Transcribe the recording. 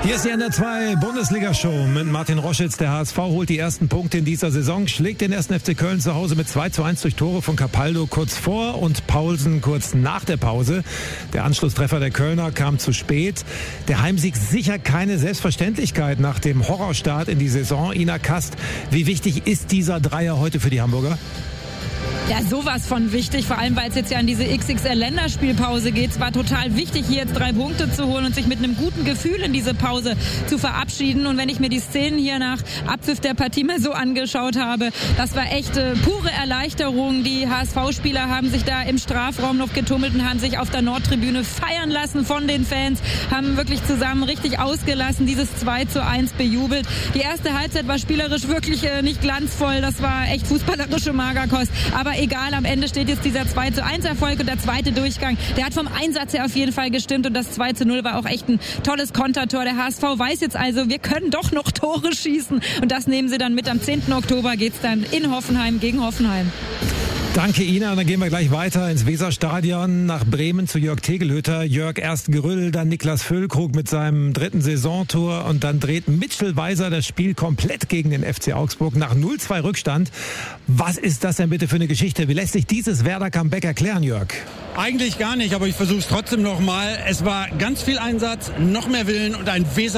Hier ist die NDR2 Bundesliga-Show mit Martin Roschitz. Der HSV holt die ersten Punkte in dieser Saison, schlägt den 1. FC Köln zu Hause mit 2:1 durch Tore von Capaldo kurz vor und Paulsen kurz nach der Pause. Der Anschlusstreffer der Kölner kam zu spät. Der Heimsieg sicher keine Selbstverständlichkeit nach dem Horrorstart in die Saison. Ina Kast, wie wichtig ist dieser Dreier heute für die Hamburger? Ja, sowas von wichtig, vor allem weil es jetzt ja in diese XXL-Länderspielpause geht. Es war total wichtig, hier jetzt 3 Punkte zu holen und sich mit einem guten Gefühl in diese Pause zu verabschieden. Und wenn ich mir die Szenen hier nach Abpfiff der Partie mal so angeschaut habe, das war echt pure Erleichterung. Die HSV-Spieler haben sich da im Strafraum noch getummelt und haben sich auf der Nordtribüne feiern lassen von den Fans, haben wirklich zusammen richtig ausgelassen, dieses 2:1 bejubelt. Die erste Halbzeit war spielerisch wirklich nicht glanzvoll, das war echt fußballerische Magerkost. Aber egal, am Ende steht jetzt dieser 2:1 Erfolg und der zweite Durchgang. Der hat vom Einsatz her auf jeden Fall gestimmt und das 2:0 war auch echt ein tolles Kontertor. Der HSV weiß jetzt also, wir können doch noch Tore schießen und das nehmen sie dann mit. Am 10. Oktober geht's dann in Hoffenheim gegen Hoffenheim. Danke, Ina. Und dann gehen wir gleich weiter ins Weserstadion nach Bremen zu Jörg Tegelhütter. Jörg, erst Gerüll, dann Niklas Füllkrug mit seinem 3. Saisontor und dann dreht Mitchell Weiser das Spiel komplett gegen den FC Augsburg nach 0:2 Rückstand. Was ist das denn bitte für eine Geschichte? Wie lässt sich dieses Werder-Comeback erklären, Jörg? Eigentlich gar nicht, aber ich versuche es trotzdem nochmal. Es war ganz viel Einsatz, noch mehr Willen und ein Weser